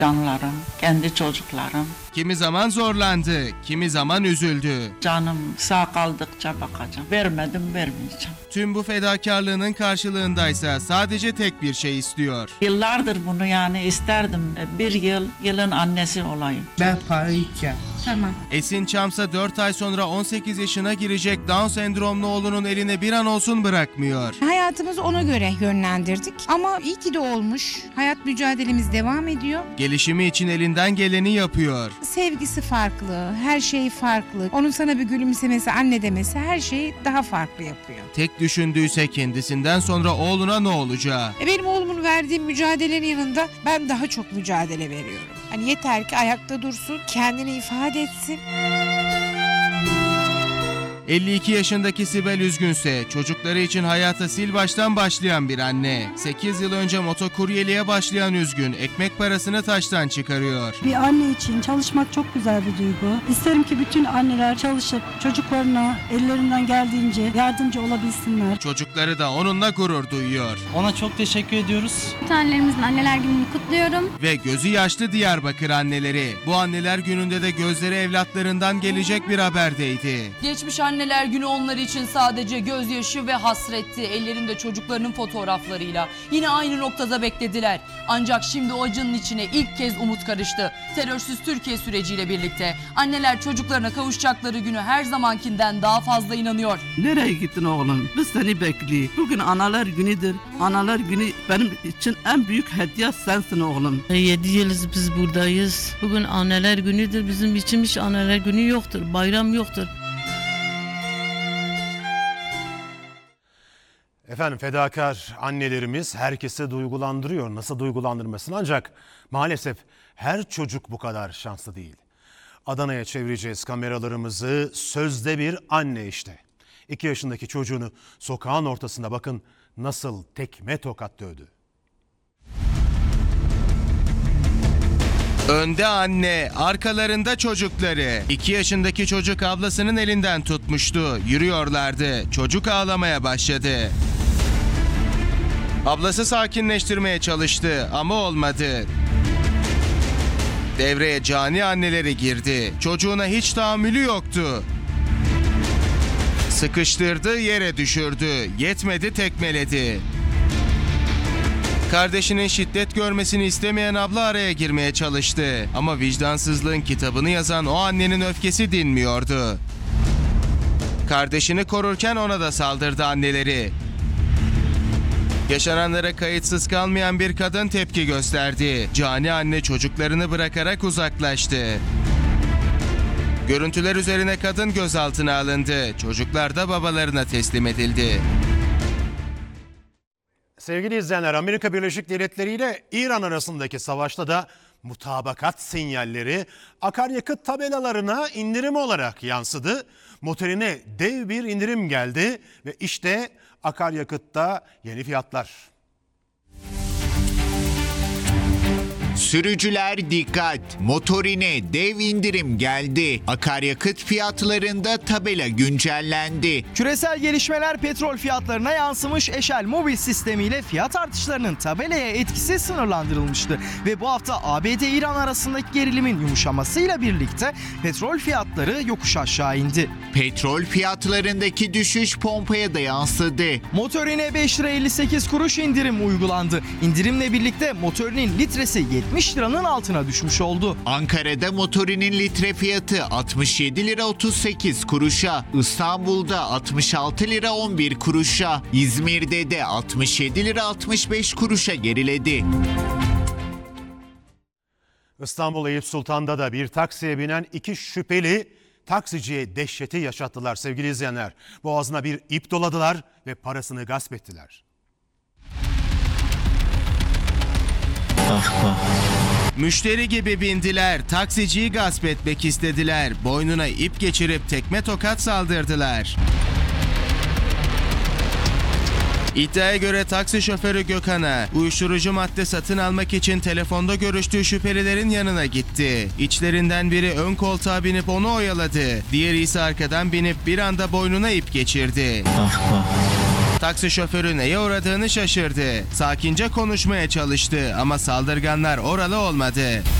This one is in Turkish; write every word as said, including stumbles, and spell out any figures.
Canlarım, kendi çocuklarım. Kimi zaman zorlandı, kimi zaman üzüldü. Canım sağ kaldıkça bakacağım. Vermedim, vermeyeceğim. Tüm bu fedakarlığının karşılığındaysa sadece tek bir şey istiyor. Yıllardır bunu yani isterdim. Bir yıl, yılın annesi olayım. Ben para yiyeceğim. Tamam. Esin Çamsa dört ay sonra on sekiz yaşına girecek Down sendromlu oğlunun eline bir an olsun bırakmıyor. Hayatımızı ona göre yönlendirdik. Ama iyi ki de olmuş. Hayat mücadelemiz devam ediyor. Gelişimi için elinden geleni yapıyor. Sevgisi farklı, her şey farklı. Onun sana bir gülümsemesi, anne demesi her şeyi daha farklı yapıyor. Tek düşündüyse kendisinden sonra oğluna ne olacağı. E benim oğlumun verdiği mücadelenin yanında ben daha çok mücadele veriyorum. Hani yeter ki ayakta dursun, kendini ifade etsin. elli iki yaşındaki Sibel Üzgünse çocukları için hayata sil baştan başlayan bir anne. sekiz yıl önce motokuryeliğe başlayan Üzgün ekmek parasını taştan çıkarıyor. Bir anne için çalışmak çok güzel bir duygu. İsterim ki bütün anneler çalışıp çocuklarına ellerinden geldiğince yardımcı olabilsinler. Çocukları da onunla gurur duyuyor. Ona çok teşekkür ediyoruz. Annelerimizin anneler gününü kutluyorum. Ve gözü yaşlı Diyarbakır anneleri. Bu anneler gününde de gözleri evlatlarından gelecek bir haberdeydi. Geçmiş Anneler Günü onlar için sadece gözyaşı ve hasretti. Ellerinde çocuklarının fotoğraflarıyla. Yine aynı noktada beklediler. Ancak şimdi o acının içine ilk kez umut karıştı. Terörsüz Türkiye süreciyle birlikte anneler çocuklarına kavuşacakları günü her zamankinden daha fazla inanıyor. Nereye gittin oğlum? Biz seni bekliyoruz. Bugün analar günüdür. Analar günü benim için en büyük hediye sensin oğlum. yedi yıl biz buradayız. Bugün anneler günüdür. Bizim için hiç anneler günü yoktur. Bayram yoktur. Efendim fedakar annelerimiz herkese duygulandırıyor. Nasıl duygulandırmasın, ancak maalesef her çocuk bu kadar şanslı değil. Adana'ya çevireceğiz kameralarımızı. Sözde bir anne işte. iki yaşındaki çocuğunu sokağın ortasında bakın nasıl tekme tokat dövdü. Önde anne, arkalarında çocukları. iki yaşındaki çocuk ablasının elinden tutmuştu. Yürüyorlardı. Çocuk ağlamaya başladı. Ablası sakinleştirmeye çalıştı ama olmadı. Devreye cani anneleri girdi. Çocuğuna hiç tahammülü yoktu. Sıkıştırdı, yere düşürdü. Yetmedi, tekmeledi. Kardeşinin şiddet görmesini istemeyen abla araya girmeye çalıştı. Ama vicdansızlığın kitabını yazan o annenin öfkesi dinmiyordu. Kardeşini korurken ona da saldırdı anneleri. Yaşananlara kayıtsız kalmayan bir kadın tepki gösterdi. Cani anne çocuklarını bırakarak uzaklaştı. Görüntüler üzerine kadın gözaltına alındı. Çocuklar da babalarına teslim edildi. Sevgili izleyenler, Amerika Birleşik Devletleri ile İran arasındaki savaşta da mutabakat sinyalleri akaryakıt tabelalarına indirim olarak yansıdı. Motorine dev bir indirim geldi ve işte akaryakıtta yeni fiyatlar. Sürücüler dikkat! Motorine dev indirim geldi. Akaryakıt fiyatlarında tabela güncellendi. Küresel gelişmeler petrol fiyatlarına yansımış. Eşel mobil sistemiyle fiyat artışlarının tabelaya etkisi sınırlandırılmıştı. Ve bu hafta A B D-İran arasındaki gerilimin yumuşamasıyla birlikte petrol fiyatları yokuş aşağı indi. Petrol fiyatlarındaki düşüş pompaya da yansıdı. Motorine beş lira elli sekiz kuruş indirim uygulandı. İndirimle birlikte motorinin litresi yetmiş liranın altına düşmüş oldu. Ankara'da motorinin litre fiyatı altmış yedi lira otuz sekiz kuruşa, İstanbul'da altmış altı lira on bir kuruşa, İzmir'de de altmış yedi lira altmış beş kuruşa geriledi. İstanbul Eyüp Sultan'da da bir taksiye binen iki şüpheli taksiciye dehşeti yaşattılar sevgili izleyenler. Boğazına bir ip doladılar ve parasını gasp ettiler. Müşteri gibi bindiler, taksiciyi gasp etmek istediler. Boynuna ip geçirip tekme tokat saldırdılar. İddiaya göre taksi şoförü Gökhan'a uyuşturucu madde satın almak için telefonda görüştüğü şüphelilerin yanına gitti. İçlerinden biri ön koltuğa binip onu oyaladı. Diğeri ise arkadan binip bir anda boynuna ip geçirdi. Taksi şoförü neye uğradığını şaşırdı. Sakince konuşmaya çalıştı ama saldırganlar oralı olmadı.